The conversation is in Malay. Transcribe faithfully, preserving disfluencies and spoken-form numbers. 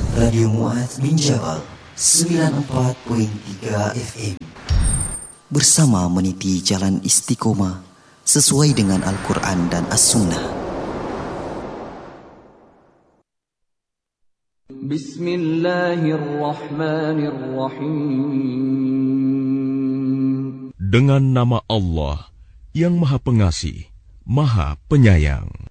Radio Mu'adz bin Jabal sembilan puluh empat perpuluhan tiga F M bersama meniti jalan istiqomah sesuai dengan Al-Quran dan As-Sunnah. Bismillahirrahmanirrahim. Dengan nama Allah yang Maha Pengasih, Maha Penyayang.